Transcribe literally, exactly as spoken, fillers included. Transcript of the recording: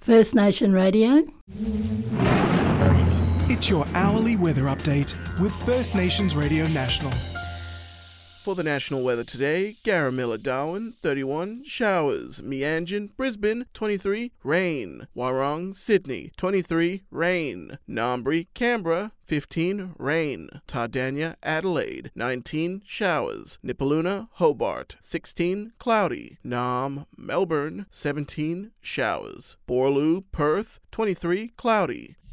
First Nation Radio. It's your hourly weather update with First Nations Radio National. For the national weather today, Garamilla, Darwin, thirty-one, showers. Meanjin, Brisbane, twenty-three, rain. Warong, Sydney, twenty-three, rain. Ngambri, Canberra, fifteen, rain. Tardania, Adelaide, nineteen, showers. Nipaluna, Hobart, sixteen, cloudy. Nam, Melbourne, seventeen, showers. Borloo, Perth, twenty-three, cloudy.